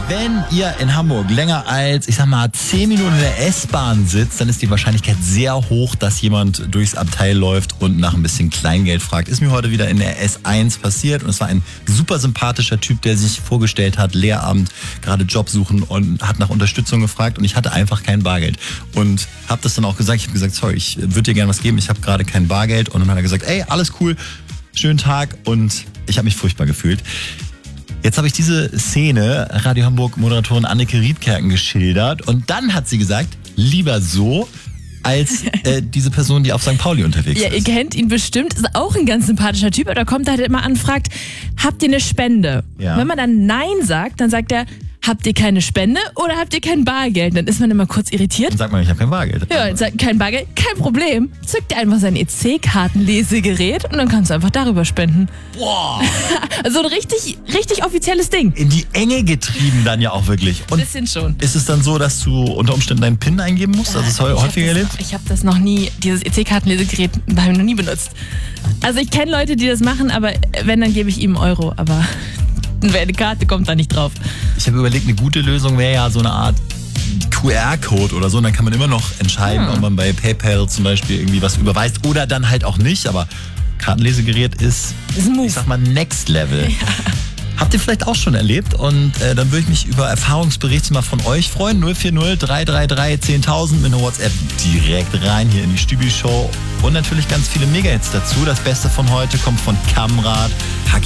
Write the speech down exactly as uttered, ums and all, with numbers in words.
Wenn ihr in Hamburg länger als, ich sag mal, zehn Minuten in der S-Bahn sitzt, dann ist die Wahrscheinlichkeit sehr hoch, dass jemand durchs Abteil läuft und nach ein bisschen Kleingeld fragt. Ist mir heute wieder in der S eins passiert und es war ein super sympathischer Typ, der sich vorgestellt hat, Lehramt, gerade Job suchen und hat nach Unterstützung gefragt und ich hatte einfach kein Bargeld. Und habe das dann auch gesagt, ich habe gesagt, sorry, ich würde dir gerne was geben, ich habe gerade kein Bargeld. Und dann hat er gesagt, ey, alles cool, schönen Tag und ich habe mich furchtbar gefühlt. Jetzt habe ich diese Szene Radio Hamburg Moderatorin Anneke Riedkerken geschildert und dann hat sie gesagt, lieber so als äh, diese Person, die auf Sankt Pauli unterwegs ja, ist. Ihr kennt ihn bestimmt, ist auch ein ganz sympathischer Typ, aber da kommt er halt immer an und fragt, habt ihr eine Spende? Ja. Wenn man dann Nein sagt, dann sagt er, habt ihr keine Spende oder habt ihr kein Bargeld? Dann ist man immer kurz irritiert. Dann sagt man, ich habe kein Bargeld. Ja, sagt kein Bargeld, kein Problem. Zückt dir einfach sein E C-Kartenlesegerät und dann kannst du einfach darüber spenden. Boah! Also ein richtig, richtig offizielles Ding. In die Enge getrieben dann ja auch wirklich. Und Bisschen schon. ist es dann so, dass du unter Umständen deinen PIN eingeben musst? Also das ist Ich häufiger hab das- erlebt? Ich habe das noch nie, dieses E C-Kartenlesegerät habe ich noch nie benutzt. Also ich kenne Leute, die das machen, aber wenn, dann gebe ich ihm einen Euro. Aber eine Karte kommt da nicht drauf. Ich habe überlegt, eine gute Lösung wäre ja so eine Art Q R-Code oder so. Und dann kann man immer noch entscheiden, Hm. ob man bei PayPal zum Beispiel irgendwie was überweist oder dann halt auch nicht. Aber Kartenlesegerät ist, Ist ein Move. ich sag mal, Next Level. Habt ihr vielleicht auch schon erlebt und äh, dann würde ich mich über Erfahrungsberichte mal von euch freuen. null vier null drei drei drei zehntausend mit einer WhatsApp direkt rein hier in die Stübi-Show. Und natürlich ganz viele Mega-Hits dazu. Das Beste von heute kommt von Kamrat, H G